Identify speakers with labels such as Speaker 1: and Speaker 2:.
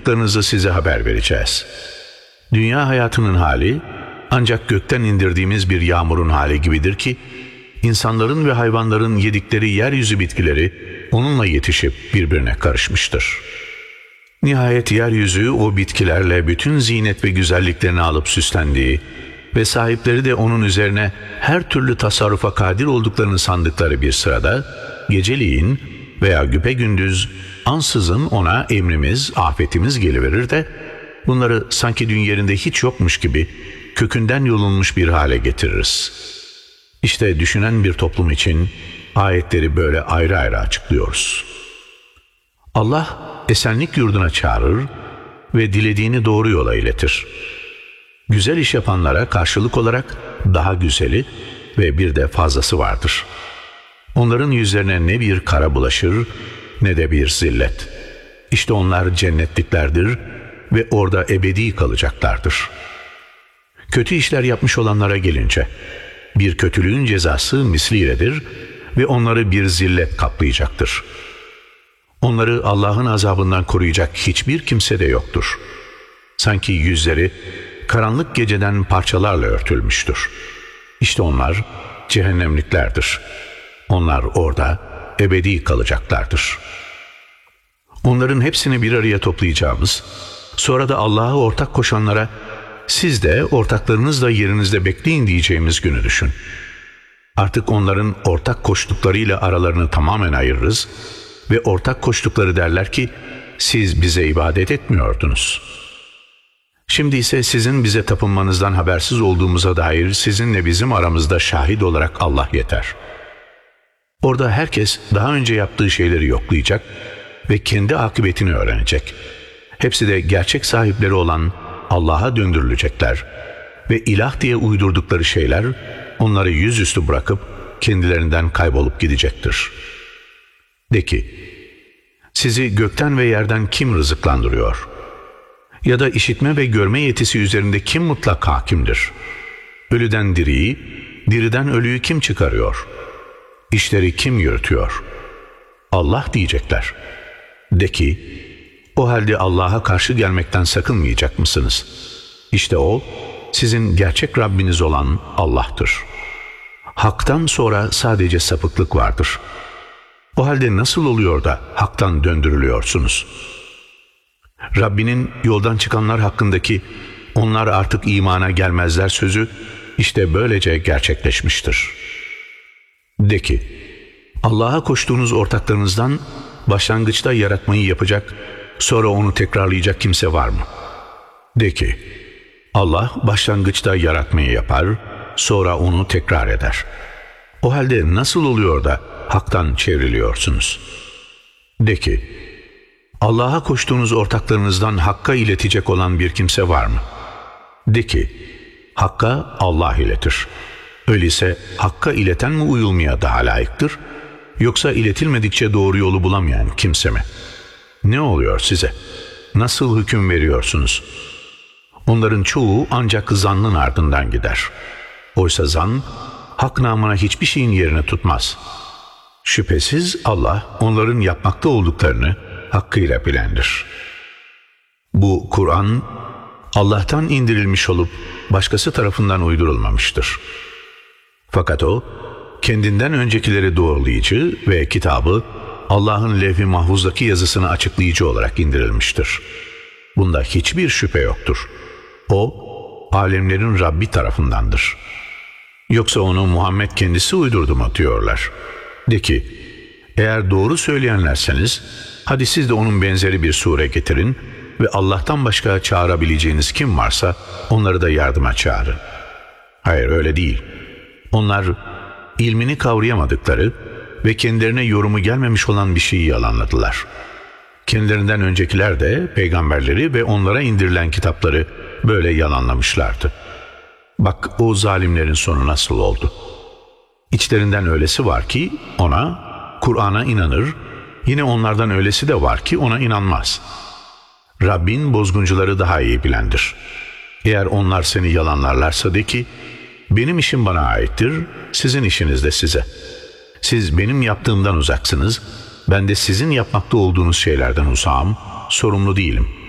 Speaker 1: yaptıklarınızı size haber vereceğiz. Dünya hayatının hali ancak gökten indirdiğimiz bir yağmurun hali gibidir ki, insanların ve hayvanların yedikleri yeryüzü bitkileri onunla yetişip birbirine karışmıştır. Nihayet yeryüzü o bitkilerle bütün zinet ve güzelliklerini alıp süslendiği ve sahipleri de onun üzerine her türlü tasarrufa kadir olduklarını sandıkları bir sırada, geceliğin veya güpegündüz ansızın ona emrimiz, afetimiz geliverir de, bunları sanki dün yerinde hiç yokmuş gibi kökünden yolunmuş bir hale getiririz. İşte düşünen bir toplum için ayetleri böyle ayrı ayrı açıklıyoruz. Allah esenlik yurduna çağırır ve dilediğini doğru yola iletir. Güzel iş yapanlara karşılık olarak daha güzeli ve bir de fazlası vardır. Onların yüzlerine ne bir kara bulaşır ne de bir zillet. İşte onlar cennetliklerdir ve orada ebedi kalacaklardır. Kötü işler yapmış olanlara gelince, bir kötülüğün cezası misliyledir ve onları bir zillet kaplayacaktır. Onları Allah'ın azabından koruyacak hiçbir kimse de yoktur. Sanki yüzleri karanlık geceden parçalarla örtülmüştür. İşte onlar cehennemliklerdir. Onlar orada ebedi kalacaklardır. Onların hepsini bir araya toplayacağımız, sonra da Allah'a ortak koşanlara, siz de ortaklarınızla yerinizde bekleyin diyeceğimiz günü düşün. Artık onların ortak koştuklarıyla aralarını tamamen ayırırız ve ortak koştukları derler ki, siz bize ibadet etmiyordunuz. Şimdi ise sizin bize tapınmanızdan habersiz olduğumuza dair sizinle bizim aramızda şahit olarak Allah yeter. Orada herkes daha önce yaptığı şeyleri yoklayacak ve kendi akıbetini öğrenecek. Hepsi de gerçek sahipleri olan Allah'a döndürülecekler ve ilah diye uydurdukları şeyler onları yüzüstü bırakıp kendilerinden kaybolup gidecektir. De ki, sizi gökten ve yerden kim rızıklandırıyor? Ya da işitme ve görme yetisi üzerinde kim mutlak hakimdir? Ölüden diriyi, diriden ölüyü kim çıkarıyor? İşleri kim yürütüyor? Allah diyecekler. De ki, o halde Allah'a karşı gelmekten sakınmayacak mısınız? İşte O, sizin gerçek Rabbiniz olan Allah'tır. Hak'tan sonra sadece sapıklık vardır. O halde nasıl oluyor da haktan döndürülüyorsunuz? Rabbinin yoldan çıkanlar hakkındaki onlar artık imana gelmezler sözü işte böylece gerçekleşmiştir. De ki, Allah'a koştuğunuz ortaklarınızdan başlangıçta yaratmayı yapacak, sonra onu tekrarlayacak kimse var mı? De ki, Allah başlangıçta yaratmayı yapar, sonra onu tekrar eder. O halde nasıl oluyor da haktan çevriliyorsunuz? De ki, Allah'a koştuğunuz ortaklarınızdan Hakk'a iletecek olan bir kimse var mı? De ki, Hakk'a Allah iletir. Öyleyse Hakk'a ileten mi uyulmaya daha layıktır? Yoksa iletilmedikçe doğru yolu bulamayan kimse mi? Ne oluyor size? Nasıl hüküm veriyorsunuz? Onların çoğu ancak zannın ardından gider. Oysa zan, hak namına hiçbir şeyin yerini tutmaz. Şüphesiz Allah onların yapmakta olduklarını hakkıyla bilendir. Bu Kur'an, Allah'tan indirilmiş olup başkası tarafından uydurulmamıştır. Fakat O, kendinden öncekileri doğrulayıcı ve kitabı Allah'ın levh-i mahfuzdaki yazısını açıklayıcı olarak indirilmiştir. Bunda hiçbir şüphe yoktur. O, alemlerin Rabbi tarafındandır. Yoksa onu Muhammed kendisi uydurdu mu diyorlar. De ki, eğer doğru söyleyenlerseniz, hadi siz de onun benzeri bir sure getirin ve Allah'tan başka çağırabileceğiniz kim varsa onları da yardıma çağırın. Hayır, öyle değil. Onlar ilmini kavrayamadıkları ve kendilerine yorumu gelmemiş olan bir şeyi yalanladılar. Kendilerinden öncekiler de peygamberleri ve onlara indirilen kitapları böyle yalanlamışlardı. Bak o zalimlerin sonu nasıl oldu. İçlerinden öylesi var ki ona, Kur'an'a inanır, yine onlardan öylesi de var ki ona inanmaz. Rabbin bozguncuları daha iyi bilendir. Eğer onlar seni yalanlarlarsa de ki, benim işim bana aittir, sizin işiniz de size. Siz benim yaptığımdan uzaksınız, ben de sizin yapmakta olduğunuz şeylerden uzağım, sorumlu değilim.